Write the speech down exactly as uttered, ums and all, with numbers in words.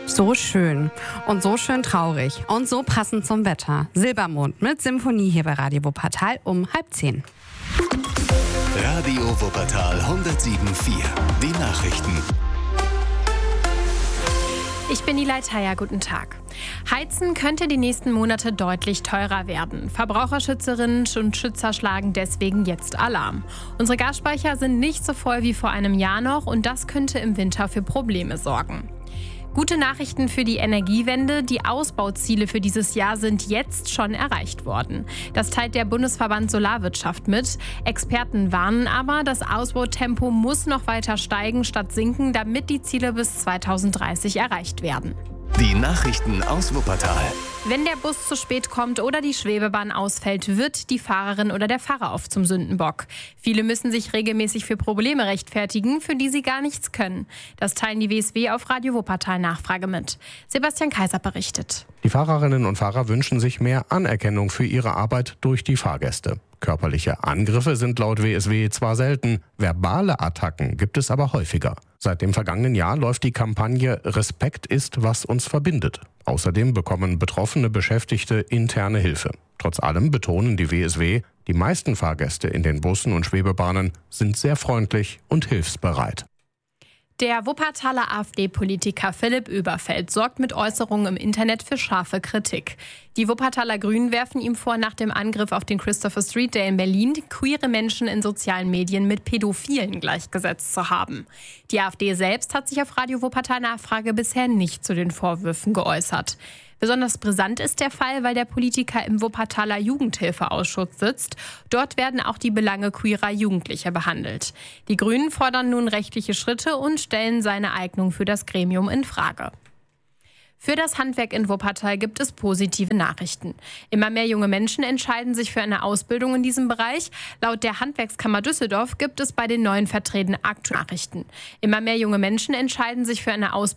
So schön und so schön traurig und so passend zum Wetter. Silbermond mit Symphonie hier bei Radio Wuppertal um halb zehn. Radio Wuppertal hundertsieben Komma vier. Die Nachrichten. Ich bin Nilay Taya, guten Tag. Heizen könnte die nächsten Monate deutlich teurer werden. Verbraucherschützerinnen und Schützer schlagen deswegen jetzt Alarm. Unsere Gasspeicher sind nicht so voll wie vor einem Jahr noch und das könnte im Winter für Probleme sorgen. Gute Nachrichten für die Energiewende. Die Ausbauziele für dieses Jahr sind jetzt schon erreicht worden. Das teilt der Bundesverband Solarwirtschaft mit. Experten warnen aber, das Ausbautempo muss noch weiter steigen statt sinken, damit die Ziele bis zweitausenddreißig erreicht werden. Die Nachrichten aus Wuppertal. Wenn der Bus zu spät kommt oder die Schwebebahn ausfällt, wird die Fahrerin oder der Fahrer oft zum Sündenbock. Viele müssen sich regelmäßig für Probleme rechtfertigen, für die sie gar nichts können. Das teilen die W S W auf Radio Wuppertal Nachfrage mit. Sebastian Kaiser berichtet. Die Fahrerinnen und Fahrer wünschen sich mehr Anerkennung für ihre Arbeit durch die Fahrgäste. Körperliche Angriffe sind laut W S W zwar selten, verbale Attacken gibt es aber häufiger. Seit dem vergangenen Jahr läuft die Kampagne Respekt ist, was uns verbindet. Außerdem bekommen betroffene Beschäftigte interne Hilfe. Trotz allem betonen die W S W, die meisten Fahrgäste in den Bussen und Schwebebahnen sind sehr freundlich und hilfsbereit. Der Wuppertaler AfD-Politiker Philipp Oeberfeld sorgt mit Äußerungen im Internet für scharfe Kritik. Die Wuppertaler Grünen werfen ihm vor, nach dem Angriff auf den Christopher Street Day in Berlin queere Menschen in sozialen Medien mit Pädophilen gleichgesetzt zu haben. Die AfD selbst hat sich auf Radio Wuppertal Nachfrage bisher nicht zu den Vorwürfen geäußert. Besonders brisant ist der Fall, weil der Politiker im Wuppertaler Jugendhilfeausschuss sitzt. Dort werden auch die Belange queerer Jugendlicher behandelt. Die Grünen fordern nun rechtliche Schritte und stellen seine Eignung für das Gremium in Frage. Für das Handwerk in Wuppertal gibt es positive Nachrichten. Immer mehr junge Menschen entscheiden sich für eine Ausbildung in diesem Bereich. Laut der Handwerkskammer Düsseldorf gibt es bei den neuen Verträgen aktuelle Nachrichten. Immer mehr junge Menschen entscheiden sich für eine Ausbildung